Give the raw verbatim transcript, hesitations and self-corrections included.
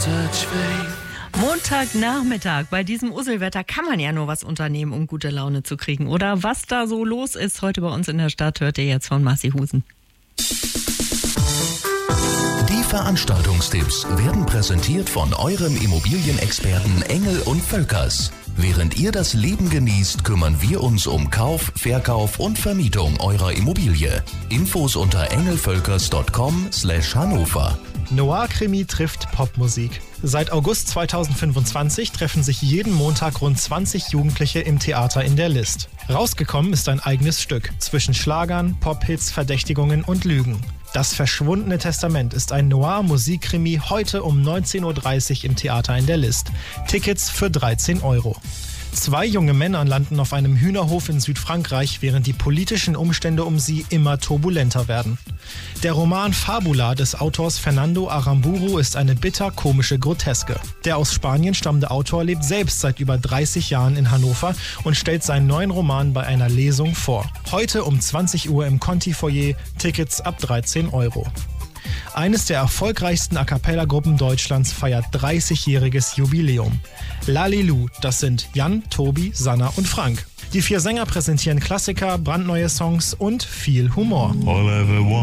Montagnachmittag. Bei diesem Usselwetter kann man ja nur was unternehmen, um gute Laune zu kriegen. Oder was da so los ist heute bei uns in der Stadt, hört ihr jetzt von Massi Husen. Die Veranstaltungstipps werden präsentiert von eurem Immobilienexperten Engel und Völkers. Während ihr das Leben genießt, kümmern wir uns um Kauf, Verkauf und Vermietung eurer Immobilie. Infos unter engelvölkers punkt com slash Hannover. Noir-Krimi trifft Popmusik. Seit August zweitausendfünfundzwanzig treffen sich jeden Montag rund zwanzig Jugendliche im Theater in der List. Rausgekommen ist ein eigenes Stück zwischen Schlagern, Pop-Hits, Verdächtigungen und Lügen. Das verschwundene Testament ist ein Noir-Musikkrimi heute um neunzehn Uhr dreißig im Theater in der List. Tickets für dreizehn Euro. Zwei junge Männer landen auf einem Hühnerhof in Südfrankreich, während die politischen Umstände um sie immer turbulenter werden. Der Roman Fabula des Autors Fernando Aramburu ist eine bitter-komische Groteske. Der aus Spanien stammende Autor lebt selbst seit über dreißig Jahren in Hannover und stellt seinen neuen Roman bei einer Lesung vor. Heute um zwanzig Uhr im Conti-Foyer, Tickets ab dreizehn Euro. Eines der erfolgreichsten A-Cappella-Gruppen Deutschlands feiert dreißigjähriges Jubiläum. Lalilu, das sind Jan, Tobi, Sanna und Frank. Die vier Sänger präsentieren Klassiker, brandneue Songs und viel Humor. All I ever want.